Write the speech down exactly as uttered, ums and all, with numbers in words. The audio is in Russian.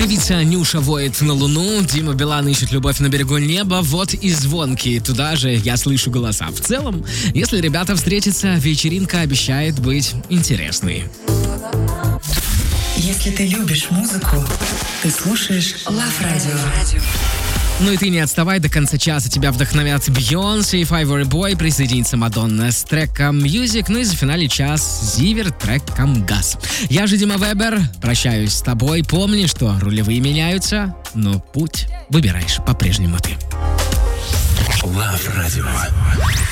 Певица Нюша воет на луну, Дима Билан ищет любовь на берегу неба, вот и звонки. Туда же я слышу голоса. В целом, если ребята встретятся, вечеринка обещает быть интересной. Если ты любишь музыку, ты слушаешь Love Radio. Ну и ты не отставай, до конца часа тебя вдохновят Бейонсе и Ivory Boy, присоединится Мадонна с треком Music, ну и за финале час Зивер треком Газ. Я же Дима Вебер, прощаюсь с тобой, помни, что рулевые меняются, но путь выбираешь по-прежнему ты. Love Radio.